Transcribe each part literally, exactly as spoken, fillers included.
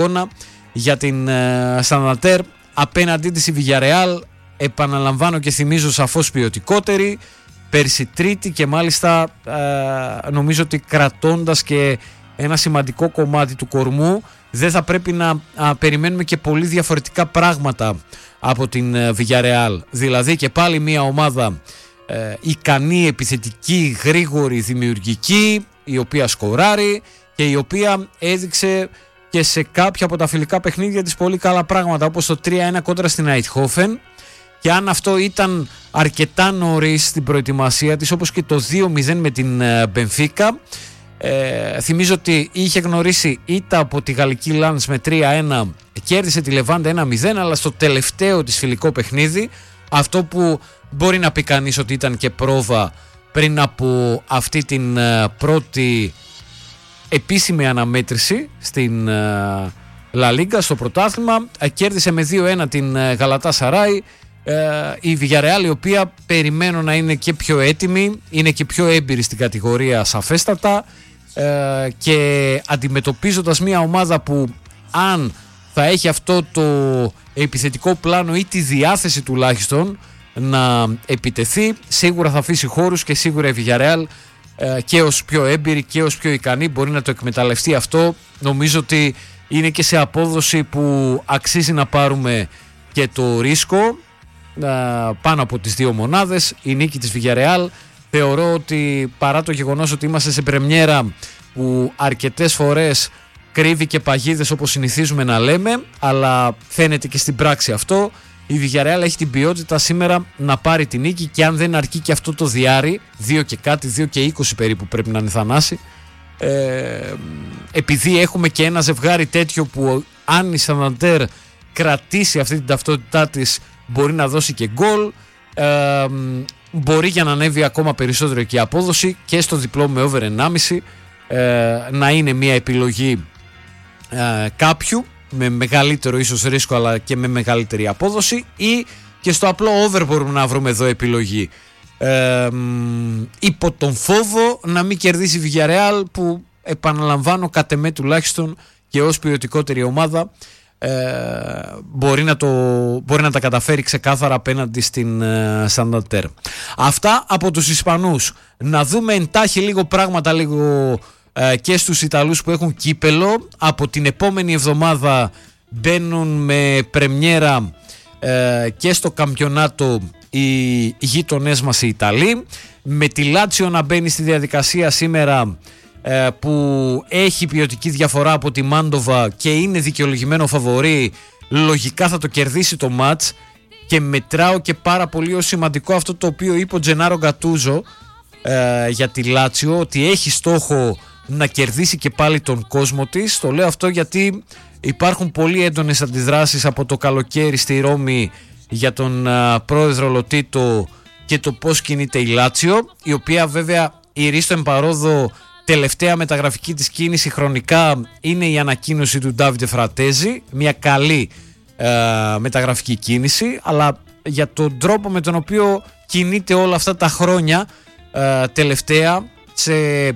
για την Σανταντέρ απέναντί της η Villarreal, επαναλαμβάνω και θυμίζω, σαφώς ποιοτικότερη, πέρσι τρίτη και μάλιστα ε, νομίζω ότι κρατώντας και ένα σημαντικό κομμάτι του κορμού, δεν θα πρέπει να α, περιμένουμε και πολύ διαφορετικά πράγματα από την ε, Villarreal. Δηλαδή και πάλι μια ομάδα ε, ικανή, επιθετική, γρήγορη, δημιουργική, η οποία σκοράρει και η οποία έδειξε και σε κάποια από τα φιλικά παιχνίδια της πολύ καλά πράγματα, όπως το τρία ένα κόντρα στην Eindhoven. Και αν αυτό ήταν αρκετά νωρίς στην προετοιμασία της, όπως και το δύο μηδέν με την Μπενφίκα, ε, θυμίζω ότι είχε γνωρίσει ήττα από τη γαλλική Λάνς με τρία ένα, κέρδισε τη Λεβάντε ένα μηδέν, αλλά στο τελευταίο της φιλικό παιχνίδι, αυτό που μπορεί να πει κανείς ότι ήταν και πρόβα πριν από αυτή την uh, πρώτη επίσημη αναμέτρηση στην La uh, Liga, στο πρωτάθλημα, uh, κέρδισε με δύο ένα την uh, Galatasaray. Uh, η Villarreal, η οποία περιμένω να είναι και πιο έτοιμη, είναι και πιο έμπειρη στην κατηγορία σαφέστατα, uh, και αντιμετωπίζοντας μια ομάδα που αν θα έχει αυτό το επιθετικό πλάνο ή τη διάθεση τουλάχιστον να επιτεθεί, σίγουρα θα αφήσει χώρους και σίγουρα η Villarreal και ως πιο έμπειρη και ως πιο ικανή μπορεί να το εκμεταλλευτεί αυτό. Νομίζω ότι είναι και σε απόδοση που αξίζει να πάρουμε και το ρίσκο πάνω από τις δύο μονάδες. Η νίκη της Villarreal θεωρώ ότι, παρά το γεγονός ότι είμαστε σε πρεμιέρα που αρκετές φορές κρύβει και παγίδες όπως συνηθίζουμε να λέμε, αλλά φαίνεται και στην πράξη αυτό, η Villarreal έχει την ποιότητα σήμερα να πάρει την νίκη, και αν δεν αρκεί και αυτό το διάρρη, δύο και κάτι, δύο και είκοσι περίπου πρέπει να είναι Θανάση, ε, επειδή έχουμε και ένα ζευγάρι τέτοιο που αν η Σανταντέρ κρατήσει αυτή την ταυτότητά της μπορεί να δώσει και γκολ, ε, μπορεί για να ανέβει ακόμα περισσότερο και η απόδοση, και στο διπλό με over ενάμιση ε, να είναι μια επιλογή ε, κάποιου με μεγαλύτερο ίσως ρίσκο αλλά και με μεγαλύτερη απόδοση, ή και στο απλό over μπορούμε να βρούμε εδώ επιλογή ε, υπό τον φόβο να μην κερδίσει η Villarreal, που επαναλαμβάνω κατ' εμέ τουλάχιστον και ως ποιοτικότερη ομάδα ε, μπορεί, να το, μπορεί να τα καταφέρει ξεκάθαρα απέναντι στην ε, Σανταντέρ. Αυτά από τους Ισπανούς. Να δούμε εντάχει λίγο πράγματα, λίγο και στους Ιταλούς που έχουν κύπελο. Από την επόμενη εβδομάδα μπαίνουν με πρεμιέρα ε, και στο καμπιονάτο οι γείτονές μας οι Ιταλοί, με τη Λάτσιο να μπαίνει στη διαδικασία σήμερα, ε, που έχει ποιοτική διαφορά από τη Μάντοβα και είναι δικαιολογημένο φαβορί. Λογικά θα το κερδίσει το μάτς, και μετράω και πάρα πολύ ως σημαντικό αυτό το οποίο είπε ο Τζενάρο Γκατούζο ε, για τη Λάτσιο, ότι έχει στόχο να κερδίσει και πάλι τον κόσμο της. Το λέω αυτό γιατί υπάρχουν πολύ έντονες αντιδράσεις από το καλοκαίρι στη Ρώμη για τον α, πρόεδρο Λοτίτο και το πώς κινείται η Λάτσιο, η οποία βέβαια η ρίστο εμπαρόδο τελευταία μεταγραφική της κίνηση χρονικά είναι η ανακοίνωση του Ντάβιντε Φρατέζη, μια καλή α, μεταγραφική κίνηση, αλλά για τον τρόπο με τον οποίο κινείται όλα αυτά τα χρόνια α, τελευταία, σε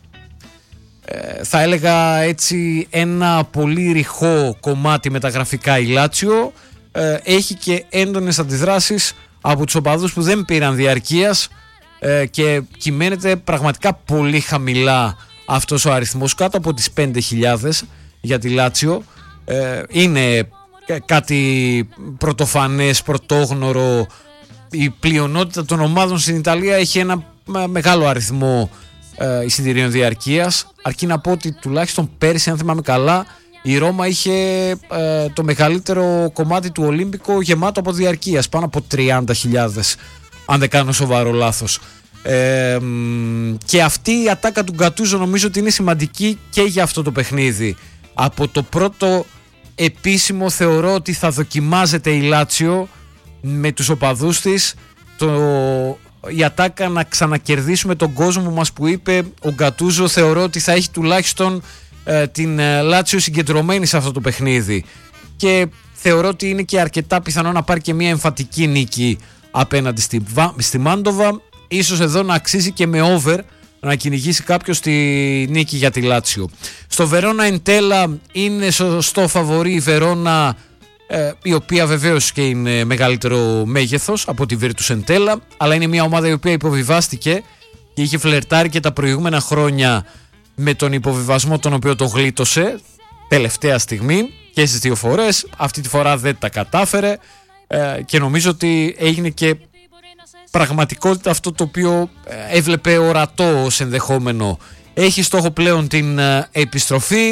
θα έλεγα έτσι ένα πολύ ρηχό κομμάτι μεταγραφικά η Λάτσιο, ε, έχει και έντονες αντιδράσεις από τους οπαδούς που δεν πήραν διαρκείας, ε, και κυμαίνεται πραγματικά πολύ χαμηλά αυτός ο αριθμός, κάτω από τις πέντε χιλιάδες για τη Λάτσιο. ε, είναι κάτι πρωτοφανές, πρωτόγνωρο. Η πλειονότητα των ομάδων στην Ιταλία έχει ένα μεγάλο αριθμό εισιτηρίων διαρκείας, αρκεί να πω ότι τουλάχιστον πέρσι, αν θυμάμαι καλά, η Ρώμα είχε ε, το μεγαλύτερο κομμάτι του Ολύμπικο γεμάτο από διαρκείας, πάνω από τριάντα χιλιάδες, αν δεν κάνω σοβαρό λάθος. Ε, και αυτή η ατάκα του Γκατούζο νομίζω ότι είναι σημαντική και για αυτό το παιχνίδι. Από το πρώτο επίσημο θεωρώ ότι θα δοκιμάζεται η Λάτσιο με τους οπαδούς της το, η ατάκα να ξανακερδίσουμε τον κόσμο μας που είπε ο Γκατούζο. Θεωρώ ότι θα έχει τουλάχιστον ε, την ε, Λάτσιο συγκεντρωμένη σε αυτό το παιχνίδι, και θεωρώ ότι είναι και αρκετά πιθανό να πάρει και μια εμφατική νίκη απέναντι στη, στη Μάντοβα. Ίσως εδώ να αξίζει και με over να κυνηγήσει κάποιος τη νίκη για τη Λάτσιο. Στο Βερόνα Εντέλα είναι σωστό φαβορί η Βερόνα, ε, η οποία βεβαίως και είναι μεγαλύτερο μέγεθος από τη Virtus Entella, αλλά είναι μια ομάδα η οποία υποβιβάστηκε και είχε φλερτάρει και τα προηγούμενα χρόνια με τον υποβιβασμό τον οποίο τον γλίτωσε τελευταία στιγμή και στις δύο φορές. Αυτή τη φορά δεν τα κατάφερε ε, και νομίζω ότι έγινε και πραγματικότητα αυτό το οποίο έβλεπε ορατό ως ενδεχόμενο. Έχει στόχο πλέον την ε, επιστροφή,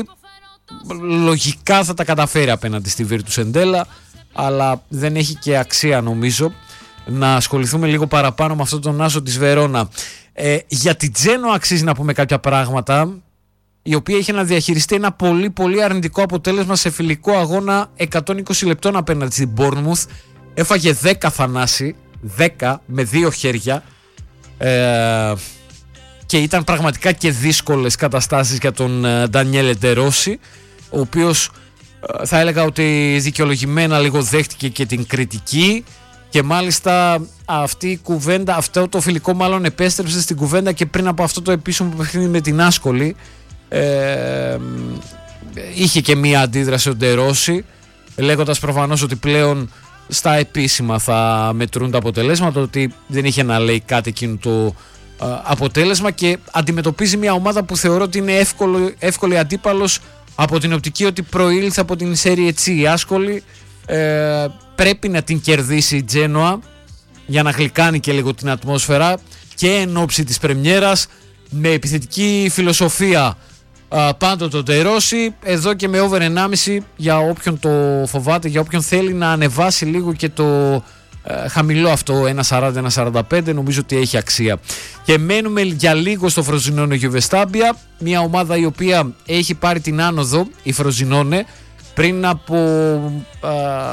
λογικά θα τα καταφέρει απέναντι στη Virtus Entella, αλλά δεν έχει και αξία νομίζω να ασχοληθούμε λίγο παραπάνω με αυτόν τον άσο της Βερόνα. Ε, για την Τζένοα αξίζει να πούμε κάποια πράγματα, η οποία είχε να διαχειριστεί ένα πολύ πολύ αρνητικό αποτέλεσμα σε φιλικό αγώνα εκατόν είκοσι λεπτών απέναντι στην Bournemouth. Έφαγε δέκα Θανάση, δέκα με δύο χέρια, ε, και ήταν πραγματικά και δύσκολες καταστάσεις για τον Ντανιέλε Ντερόση, ο οποίος ε, θα έλεγα ότι δικαιολογημένα λίγο δέχτηκε και την κριτική. Και μάλιστα αυτή η κουβέντα, αυτό το φιλικό μάλλον επέστρεψε στην κουβέντα και πριν από αυτό το επίσημο παιχνίδι με την Άσκολη. Ε, είχε και μία αντίδραση ο Ντερόση, λέγοντας προφανώς ότι πλέον στα επίσημα θα μετρούν τα αποτελέσματα, ότι δεν είχε να λέει κάτι εκείνο το ε, αποτέλεσμα, και αντιμετωπίζει μια ομάδα που θεωρώ ότι είναι εύκολο, εύκολη αντίπαλος από την οπτική ότι προήλθε από την Serie C. Η Άσκολη ε, πρέπει να την κερδίσει η Τζένοα για να γλυκάνει και λίγο την ατμόσφαιρα και εν ώψη της πρεμιέρας, με επιθετική φιλοσοφία α, πάντοτε τον Ντερόση, εδώ και με over ενάμιση για όποιον το φοβάται, για όποιον θέλει να ανεβάσει λίγο και το ε, χαμηλό αυτό ένα σαράντα ένα σαράντα πέντε, νομίζω ότι έχει αξία. Και μένουμε για λίγο στο Φροζινόνε Γιουβεστάμπια, μια ομάδα η οποία έχει πάρει την άνοδο, η Φροζινόνε, πριν από α,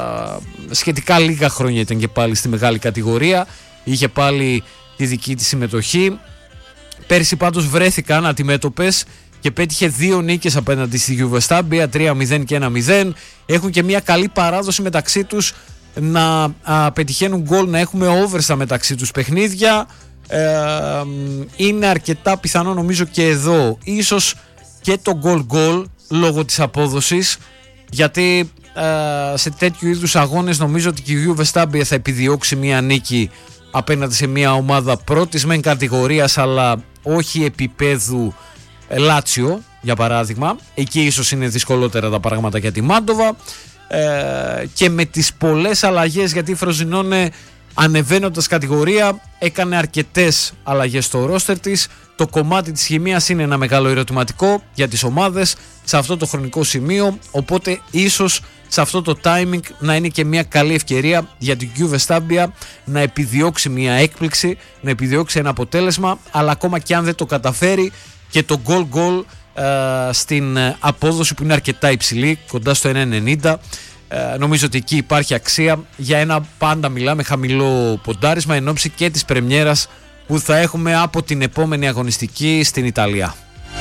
σχετικά λίγα χρόνια ήταν και πάλι στη μεγάλη κατηγορία, είχε πάλι τη δική της συμμετοχή. Πέρσι πάντως βρέθηκαν αντιμέτωπες και πέτυχε δύο νίκες απέναντι στη Γιουβεστάμπια, τρία μηδέν και ένα μηδέν. Έχουν και μια καλή παράδοση μεταξύ τους να α, πετυχαίνουν γκολ, να έχουμε over στα μεταξύ τους παιχνίδια. Ε, είναι αρκετά πιθανό νομίζω και εδώ ίσως και το γκολ γκολ λόγω της απόδοσης, γιατί ε, σε τέτοιου είδους αγώνες νομίζω ότι και η Γιουβεστάμπια θα επιδιώξει μια νίκη απέναντι σε μια ομάδα πρώτης μεν κατηγορίας αλλά όχι επίπεδου Λάτσιο για παράδειγμα. Εκεί ίσως είναι δυσκολότερα τα πράγματα για τη Μάντοβα, ε, και με τις πολλές αλλαγές, γιατί η Φροζινόνε ανεβαίνοντας κατηγορία έκανε αρκετές αλλαγές στο ρόστερ της. Το κομμάτι της χημείας είναι ένα μεγάλο ερωτηματικό για τις ομάδες σε αυτό το χρονικό σημείο, οπότε ίσως σε αυτό το timing να είναι και μια καλή ευκαιρία για την Γιουβεστάμπια να επιδιώξει μια έκπληξη, να επιδιώξει ένα αποτέλεσμα, αλλά ακόμα και αν δεν το καταφέρει, και το goal goal ε, στην απόδοση που είναι αρκετά υψηλή, κοντά στο ένα ενενήντα, ε, νομίζω ότι εκεί υπάρχει αξία για ένα, πάντα μιλάμε, χαμηλό ποντάρισμα εν ώψη και της πρεμιέρας που θα έχουμε από την επόμενη αγωνιστική στην Ιταλία.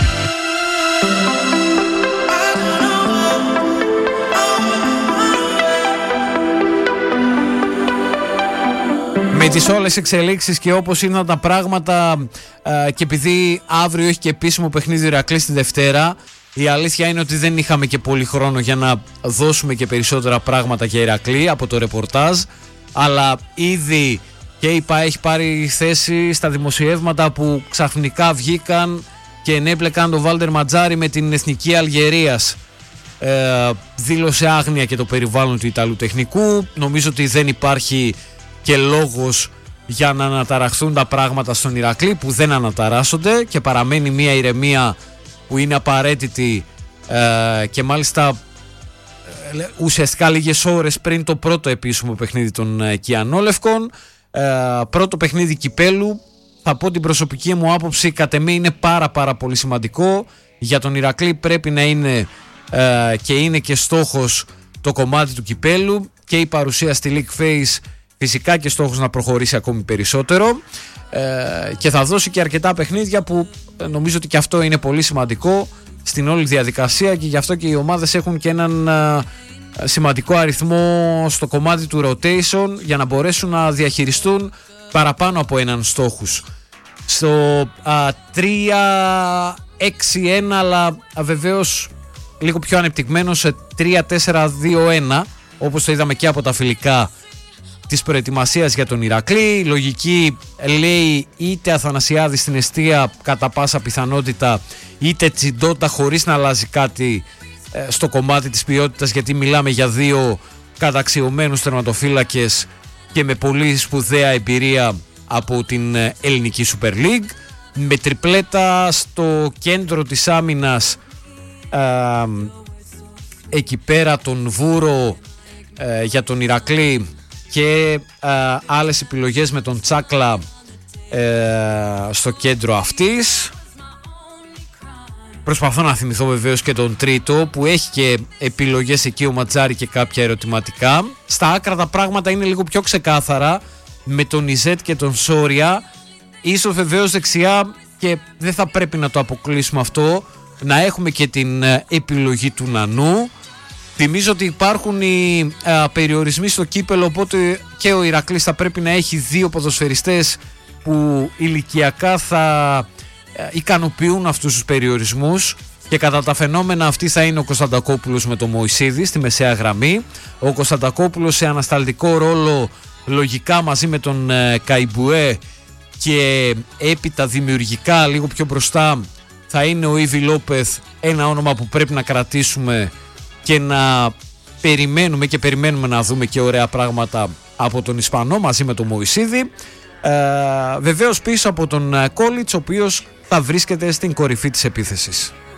Με τις όλες εξελίξεις και όπως είναι τα πράγματα, ε, και επειδή αύριο έχει και επίσημο παιχνίδι Ηρακλή τη Δευτέρα, η αλήθεια είναι ότι δεν είχαμε και πολύ χρόνο για να δώσουμε και περισσότερα πράγματα για Ηρακλή από το ρεπορτάζ, αλλά ήδη και η ΠΑΕ έχει πάρει θέση στα δημοσιεύματα που ξαφνικά βγήκαν και ενέπλεκαν τον Βάλτερ Ματζάρη με την Εθνική Αλγερίας. Ε, δήλωσε άγνοια και το περιβάλλον του Ιταλού τεχνικού. Νομίζω ότι δεν υπάρχει και λόγος για να αναταραχθούν τα πράγματα στον Ηρακλή, που δεν αναταράσσονται και παραμένει μια ηρεμία που είναι απαραίτητη, ε, και μάλιστα ε, ουσιαστικά λίγες ώρες πριν το πρώτο επίσημο παιχνίδι των ε, Κιανόλευκων. Ε, πρώτο παιχνίδι κυπέλου, θα πω την προσωπική μου άποψη, κατ' εμέ είναι πάρα πάρα πολύ σημαντικό για τον Ηρακλή. Πρέπει να είναι ε, και είναι και στόχος το κομμάτι του κυπέλου και η παρουσία στη League Phase, φυσικά και στόχος να προχωρήσει ακόμη περισσότερο, ε, και θα δώσει και αρκετά παιχνίδια που νομίζω ότι και αυτό είναι πολύ σημαντικό στην όλη διαδικασία, και γι' αυτό και οι ομάδες έχουν και έναν ε, σημαντικό αριθμό στο κομμάτι του rotation για να μπορέσουν να διαχειριστούν παραπάνω από έναν στόχους. Στο τρία έξι ένα, αλλά βεβαίως λίγο πιο ανεπτυγμένο σε τρία τέσσερα δύο ένα, όπως το είδαμε και από τα φιλικά της προετοιμασίας για τον Ηρακλή. Η λογική λέει είτε Αθανασιάδη στην εστία κατά πάσα πιθανότητα, είτε Τσιντότα, χωρίς να αλλάζει κάτι στο κομμάτι της ποιότητας, γιατί μιλάμε για δύο καταξιωμένους τερματοφύλακες και με πολύ σπουδαία εμπειρία από την ελληνική Super League. Με τριπλέτα στο κέντρο της άμυνας, ε, εκεί πέρα τον Βούρο ε, για τον Ηρακλή και ε, άλλες επιλογές με τον Τσάκλα ε, στο κέντρο αυτής. Προσπαθώ να θυμηθώ βεβαίως και τον τρίτο που έχει και επιλογές εκεί ο Ματζάρη και κάποια ερωτηματικά. Στα άκρα τα πράγματα είναι λίγο πιο ξεκάθαρα με τον Ιζέτ και τον Σόρια. Ίσως βεβαίως δεξιά, και δεν θα πρέπει να το αποκλείσουμε αυτό, να έχουμε και την επιλογή του Νανού. Θυμίζω ότι υπάρχουν οι α, περιορισμοί στο κύπελο, οπότε και ο Ηρακλής θα πρέπει να έχει δύο ποδοσφαιριστές που ηλικιακά θα α, ικανοποιούν αυτούς τους περιορισμούς, και κατά τα φαινόμενα αυτή θα είναι ο Κωνσταντακόπουλος με τον Μωυσίδη στη μεσαία γραμμή. Ο Κωνσταντακόπουλος σε ανασταλτικό ρόλο, λογικά μαζί με τον ε, Καϊμπουέ, και έπειτα δημιουργικά λίγο πιο μπροστά θα είναι ο Ήβι Λόπεθ, ένα όνομα που πρέπει να κρατήσουμε και να περιμένουμε και περιμένουμε να δούμε και ωραία πράγματα από τον Ισπανό μαζί με τον Μωυσίδη. Ε, βεβαίως πίσω από τον Κόλιτς, ο οποίος θα βρίσκεται στην κορυφή της επίθεσης.